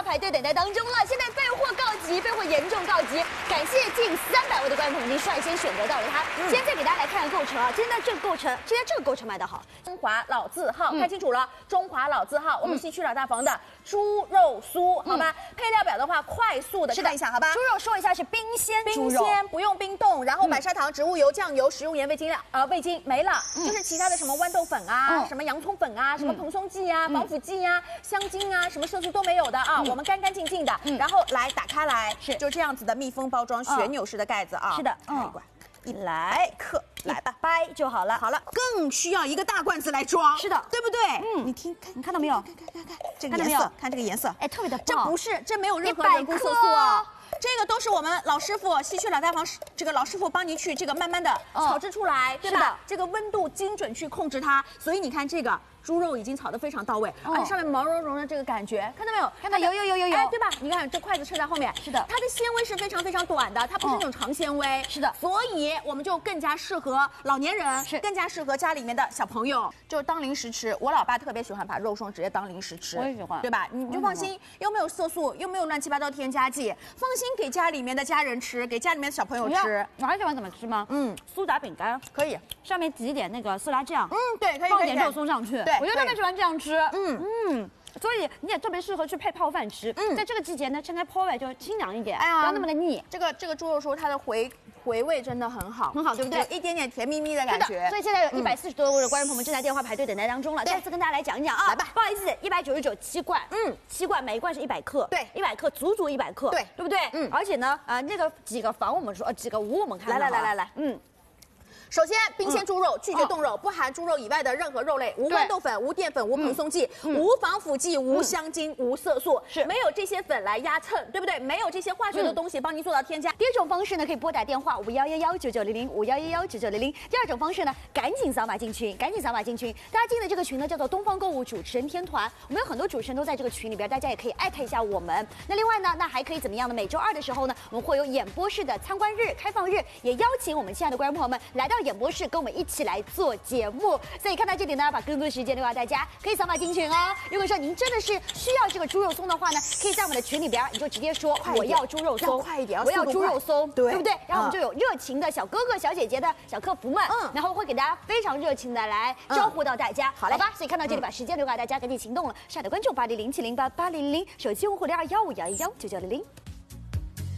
排队等待当中了。现在备货告急，备货严重告急。感谢近300位的观众朋友已经率先选择到了它。现在再给大家来看看构成啊，今天这个构成卖得好。 中华老字号，看清楚了，中华老字号，我们西区老大房的猪肉酥，好吧？配料表的话，快速的看一下，好吧？ 猪肉说一下是冰鲜猪肉， 不用冰冻，然后白砂糖、植物油、酱油、食用盐、味精没了，就是其他的什么豌豆粉啊、什么洋葱粉啊、什么蓬松剂啊、防腐剂啊、香精啊，什么色素都没有的啊，我们干干净净的，然后来打开来，是就这样子的密封包装，旋钮式的盖子啊， 是的， 开罐。一来克，来吧， 掰就好了。 好了，更需要一个大罐子来装， 是的， 对不对？ 你看到没有？ 看这个颜色，看这个颜色， 哎，特别的棒。这没有任何人工色素哦。这个都是我们老师傅西区老大房这个老师傅帮您去这个慢慢的炒制出来，对吧？这个温度精准去控制它，所以你看这个猪肉已经炒得非常到位，而且上面毛茸茸的这个感觉，看到没有？ 看到有， 哎，对吧？你看这筷子撑在后面， 是的， 它的纤维是非常非常短的，它不是那种长纤维， 是的， 所以我们就更加适合老年人， 是更加适合家里面的小朋友，就是当零食吃。我老爸特别喜欢把肉松直接当零食吃， 我也喜欢， 对吧？你就放心，又没有色素，又没有乱七八糟添加剂，放心给家里面的家人吃，给家里面的小朋友吃。 我还喜欢怎么吃吗？苏打饼干可以， 上面挤一点那个色拉酱， 对，可以放一点肉松上去， 对， 我就特别喜欢这样吃，所以你也特别适合去配泡饭吃。在这个季节呢，趁它泡味就清凉一点，不要那么的腻。 这个猪肉酥它的回味真的很好， 对不对？ 有一点点甜蜜蜜的感觉。 所以现在有140多位的观众朋友们正在电话排队等待当中了。再次跟大家来讲一讲啊， 来吧， 不好意思，199 7罐，7罐每一罐是100克， 对 ，100克足足100克，对不对？而且呢，那个几个房我们说，几个屋我们看， 来，首先，冰鲜猪肉拒绝冻肉，不含猪肉以外的任何肉类，无豌豆粉、无淀粉、无蓬松剂、无防腐剂、无香精、无色素， 是没有这些粉来压蹭，对不对？没有这些化学的东西帮您做到添加。 第一种方式呢，可以拨打电话5111990051119900。第二种方式呢，赶紧扫码进群，大家进的这个群呢叫做东方购物主持人天团，我们有很多主持人都在这个群里边，大家也可以艾特一下我们。那另外呢，那还可以怎么样呢？每周2的时候呢，我们会有演播室的参观日、开放日，也邀请我们亲爱的观众朋友们来到演播室跟我们一起来做节目。所以看到这里呢，把更多时间留给大家，可以扫码进群哦。如果说您真的是需要这个猪肉松的话呢，可以在我们的群里边，你就直接说我要猪肉松， 快一点， 我要猪肉松，对不对？然后我们就有热情的小哥哥、小姐姐的小客服们，然后会给大家非常热情的来招呼到大家，好吧？所以看到这里，把时间留给大家，赶紧行动了，下载关注8007088000，手机用户021511199900。